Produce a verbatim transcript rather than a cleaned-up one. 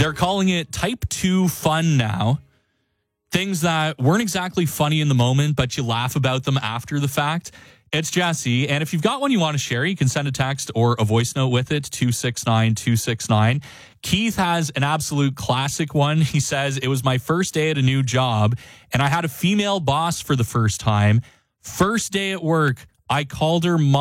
They're calling it type two fun now. Things that weren't exactly funny in the moment, but you laugh about them after the fact. It's Jesse, and if you've got one you want to share, you can send a text or a voice note with it, two six nine two six nine. Keith has an absolute classic one. He says, it was my first day at a new job, and I had a female boss for the first time. First day at work, I called her mom.